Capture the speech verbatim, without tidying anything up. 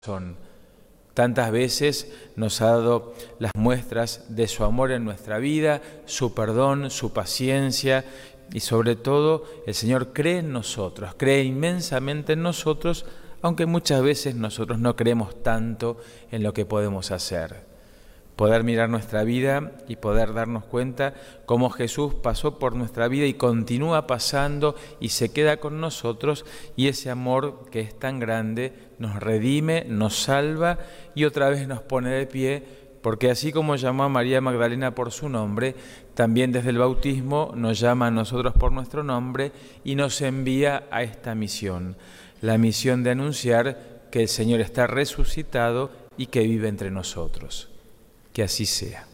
Son tantas veces nos ha dado las muestras de su amor en nuestra vida, su perdón, su paciencia y sobre todo el Señor cree en nosotros, cree inmensamente en nosotros, aunque muchas veces nosotros no creemos tanto en lo que podemos hacer. Poder mirar nuestra vida y poder darnos cuenta cómo Jesús pasó por nuestra vida y continúa pasando y se queda con nosotros, y ese amor que es tan grande nos redime, nos salva y otra vez nos pone de pie, porque así como llamó a María Magdalena por su nombre, también desde el bautismo nos llama a nosotros por nuestro nombre y nos envía a esta misión, la misión de anunciar que el Señor está resucitado y que vive entre nosotros. Que así sea.